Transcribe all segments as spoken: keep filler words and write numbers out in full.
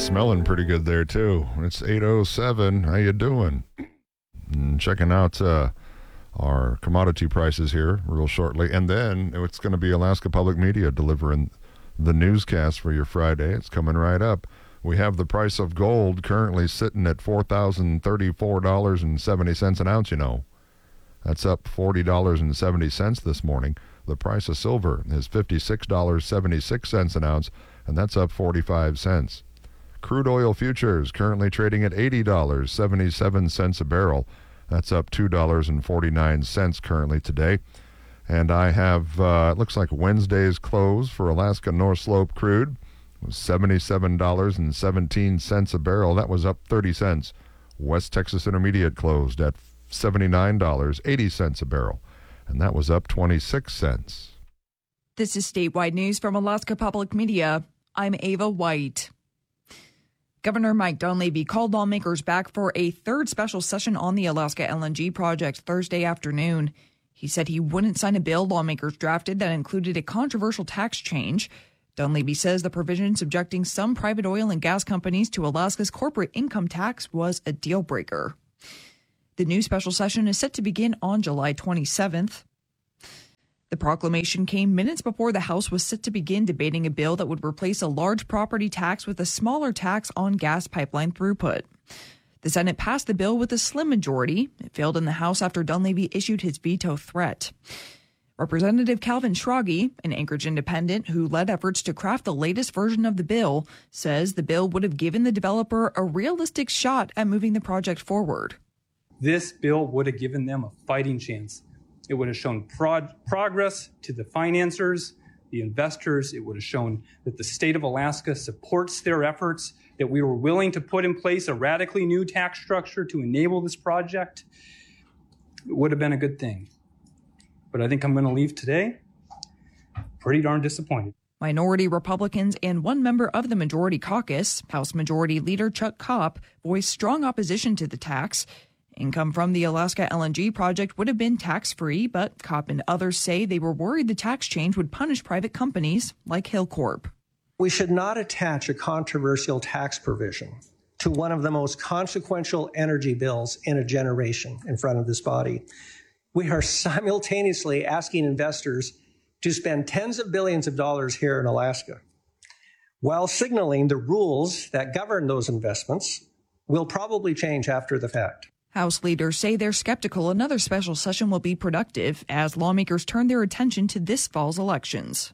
smelling pretty good there, too. It's eight oh seven. How you doing? And checking out uh, our commodity prices here real shortly. And then it's going to be Alaska Public Media delivering the newscast for your Friday. It's coming right up. We have the price of gold currently sitting at four thousand thirty-four dollars and seventy cents an ounce, you know. That's up forty dollars and seventy cents this morning. The price of silver is fifty-six dollars and seventy-six cents an ounce, and that's up forty-five cents. Crude oil futures currently trading at eighty dollars and seventy-seven cents a barrel. That's up two dollars and forty-nine cents currently today. And I have, uh, it looks like Wednesday's close for Alaska North Slope crude was seventy-seven dollars and seventeen cents a barrel. That was up thirty cents. West Texas Intermediate closed at seventy-nine dollars and eighty cents a barrel, and that was up twenty-six cents. This is statewide news from Alaska Public Media. I'm Ava White. Governor Mike Dunleavy called lawmakers back for a third special session on the Alaska L N G project Thursday afternoon. He said he wouldn't sign a bill lawmakers drafted that included a controversial tax change. Dunleavy says the provision subjecting some private oil and gas companies to Alaska's corporate income tax was a deal breaker. The new special session is set to begin on July twenty-seventh. The proclamation came minutes before the House was set to begin debating a bill that would replace a large property tax with a smaller tax on gas pipeline throughput. The Senate passed the bill with a slim majority. It failed in the House after Dunleavy issued his veto threat. Representative Calvin Schrage, an Anchorage independent who led efforts to craft the latest version of the bill, says the bill would have given the developer a realistic shot at moving the project forward. This bill would have given them a fighting chance. It would have shown prog- progress to the financiers, the investors. It would have shown that the state of Alaska supports their efforts, that we were willing to put in place a radically new tax structure to enable this project. It would have been a good thing. But I think I'm going to leave today pretty darn disappointed. Minority Republicans and one member of the majority caucus, House Majority Leader Chuck Kopp, voiced strong opposition to the tax. Income from the Alaska L N G project would have been tax-free, but Kopp and others say they were worried the tax change would punish private companies like Hilcorp. We should not attach a controversial tax provision to one of the most consequential energy bills in a generation in front of this body. We are simultaneously asking investors to spend tens of billions of dollars here in Alaska, while signaling the rules that govern those investments will probably change after the fact. House leaders say they're skeptical another special session will be productive as lawmakers turn their attention to this fall's elections.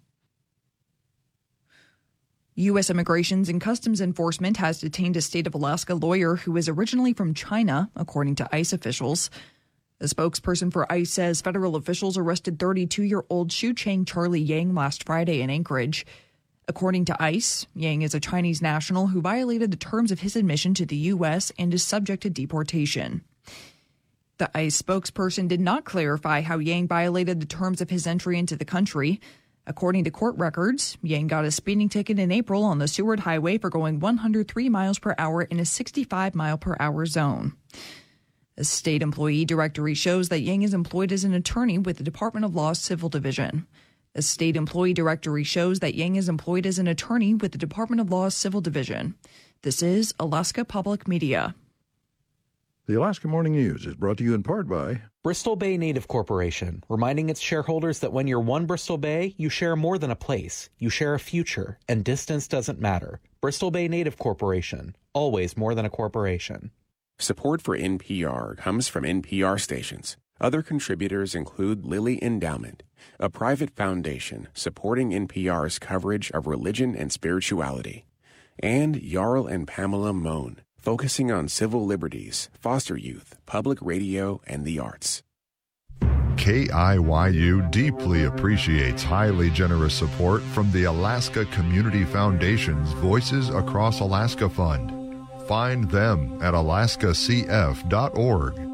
U S Immigration and Customs Enforcement has detained a state of Alaska lawyer who is originally from China, according to ICE officials. A spokesperson for ICE says federal officials arrested thirty-two-year-old Shu Cheng Charlie Yang last Friday in Anchorage. According to ICE, Yang is a Chinese national who violated the terms of his admission to the U S and is subject to deportation. The ICE spokesperson did not clarify how Yang violated the terms of his entry into the country. According to court records, Yang got a speeding ticket in April on the Seward Highway for going one hundred three miles per hour in a sixty-five mile per hour zone. A state employee directory shows that Yang is employed as an attorney with the Department of Law's Civil Division. A state employee directory shows that Yang is employed as an attorney with the Department of Law's Civil Division. This is Alaska Public Media. The Alaska Morning News is brought to you in part by Bristol Bay Native Corporation, reminding its shareholders that when you're one Bristol Bay, you share more than a place. You share a future, and distance doesn't matter. Bristol Bay Native Corporation, always more than a corporation. Support for N P R comes from N P R stations. Other contributors include Lilly Endowment, a private foundation supporting N P R's coverage of religion and spirituality, and Jarl and Pamela Mohn, focusing on civil liberties, foster youth, public radio, and the arts. K I Y U deeply appreciates highly generous support from the Alaska Community Foundation's Voices Across Alaska Fund. Find them at alaska c f dot org.